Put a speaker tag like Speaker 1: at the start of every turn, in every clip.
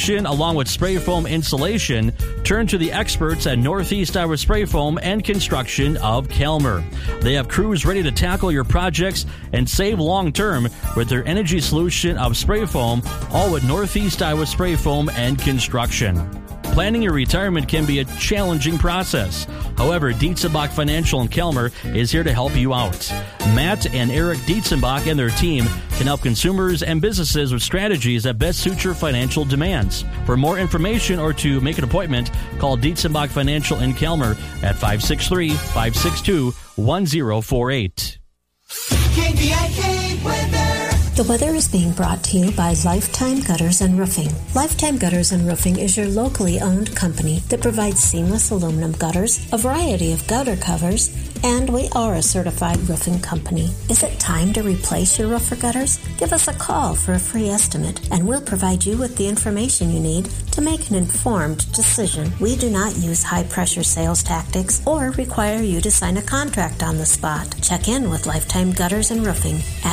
Speaker 1: construction along with spray foam installation, turn to the experts at Northeast Iowa Spray Foam and Construction of Calmer. They have crews ready to tackle your projects and save long-term with their energy solution of spray foam, all with Northeast Iowa Spray Foam and Construction. Planning your retirement can be a challenging process. However, Dietzenbach Financial in Calmer is here to help you out. Matt and Eric Dietzenbach and their team can help consumers and businesses with strategies that best suit your financial demands. For more information or to make an appointment, call Dietzenbach Financial in Calmer at 563-562-1048.
Speaker 2: KVIK weather.
Speaker 3: The weather is being brought to you by Lifetime Gutters and Roofing. Lifetime Gutters and Roofing is your locally owned company that provides seamless aluminum gutters, a variety of gutter covers, and we are a certified roofing company. Is it time to replace your roof or gutters? Give us a call for a free estimate, and we'll provide you with the information you need to make an informed decision. We do not use high-pressure sales tactics or require you to sign a contract on the spot. Check in with Lifetime Gutters and Roofing at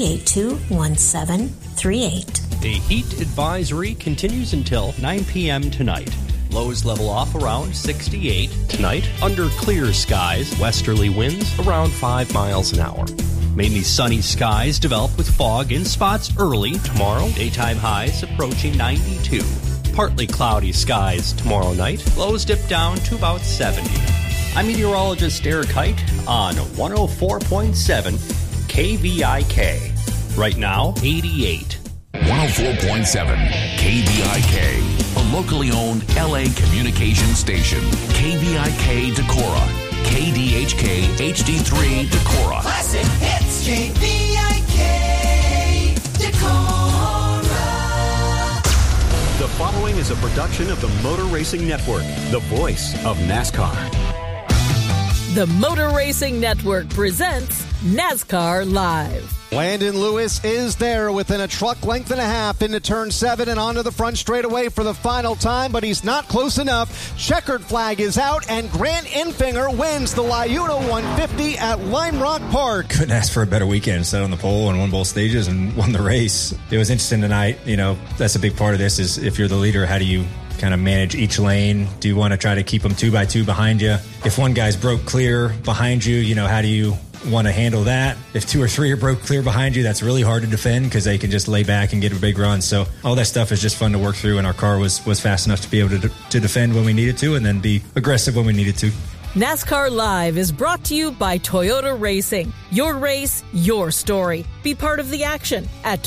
Speaker 3: 382-1738.
Speaker 4: A heat advisory continues until 9 p.m. tonight. Lows level off around 68 tonight. Under clear skies, westerly winds around 5 miles an hour. Mainly sunny skies develop with fog in spots early tomorrow. Daytime highs approaching 92. Partly cloudy skies tomorrow night. Lows dip down to about 70. I'm meteorologist Eric Height on 104.7 KVIK. Right now, 88.
Speaker 5: 104.7 KVIK, a locally owned LA communication station. KVIK Decorah, KDHK HD3 Decorah.
Speaker 2: Classic hits. KVIK Decorah.
Speaker 6: The following is a production of the Motor Racing Network, the voice of NASCAR.
Speaker 7: The Motor Racing Network presents NASCAR Live.
Speaker 8: Landon Lewis is there within a truck length and a half into turn 7 and onto the front straightaway for the final time, but he's not close enough. Checkered flag is out, and Grant Enfinger wins the LiUNA 150 at Lime Rock Park.
Speaker 9: Couldn't ask for a better weekend. Sat on the pole and won both stages and won the race. It was interesting tonight. You know, that's a big part of this is if you're the leader, how do you kind of manage each lane? Do you want to try to keep them 2 by 2 behind you? If one guy's broke clear behind you, you know, how do you want to handle that? If 2 or 3 are broke clear behind you, that's really hard to defend because they can just lay back and get a big run. So all that stuff is just fun to work through, and our car was fast enough to be able to defend when we needed to and then be aggressive when we needed to.
Speaker 7: NASCAR Live is brought to you by Toyota Racing. Your race, your story. Be part of the action at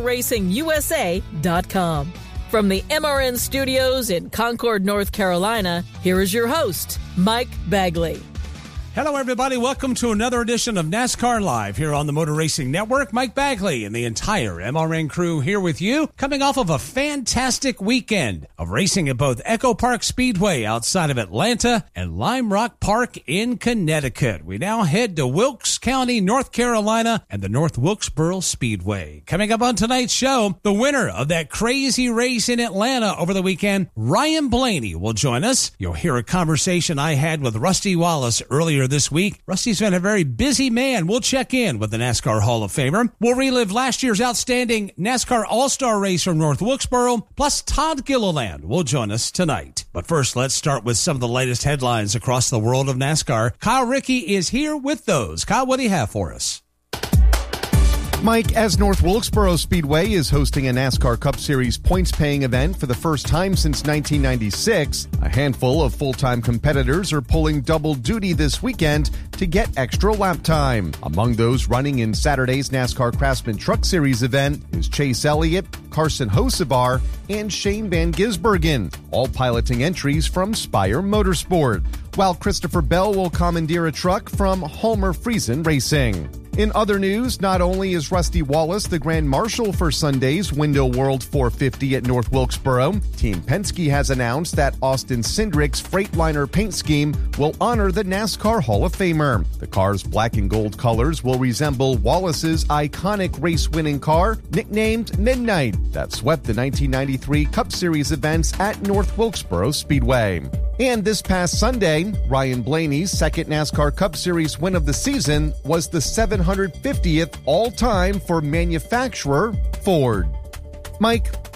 Speaker 7: ToyotaRacingUSA.com. From the MRN studios in Concord, North Carolina, here is your host, Mike Bagley.
Speaker 10: Hello, everybody. Welcome to another edition of NASCAR Live here on the Motor Racing Network. Mike Bagley and the entire MRN crew here with you, coming off of a fantastic weekend of racing at both Echo Park Speedway outside of Atlanta and Lime Rock Park in Connecticut. We now head to Wilkes County, North Carolina, and the North Wilkesboro Speedway. Coming up on tonight's show, the winner of that crazy race in Atlanta over the weekend, Ryan Blaney, will join us. You'll hear a conversation I had with Rusty Wallace earlier this week. Rusty's been a very busy man. We'll check in with the NASCAR Hall of Famer. We'll relive last year's outstanding NASCAR All-Star race from North Wilkesboro, plus Todd Gilliland will join us tonight. But first, let's start with some of the latest headlines across the world of NASCAR. Kyle Rickey is here with those. Kyle, what do you have for us?
Speaker 8: Mike, as North Wilkesboro Speedway is hosting a NASCAR Cup Series points-paying event for the first time since 1996, a handful of full-time competitors are pulling double duty this weekend to get extra lap time. Among those running in Saturday's NASCAR Craftsman Truck Series event is Chase Elliott, Carson Hocevar, and Shane Van Gisbergen, all piloting entries from Spire Motorsport, while Christopher Bell will commandeer a truck from Homer Friesen Racing. In other news, not only is Rusty Wallace the Grand Marshal for Sunday's Window World 450 at North Wilkesboro, Team Penske has announced that Austin Cindric's Freightliner paint scheme will honor the NASCAR Hall of Famer. The car's black and gold colors will resemble Wallace's iconic race-winning car, nicknamed Midnight, that swept the 1993 Cup Series events at North Wilkesboro Speedway. And this past Sunday, Ryan Blaney's second NASCAR Cup Series win of the season was the 750th all-time for manufacturer Ford. Mike,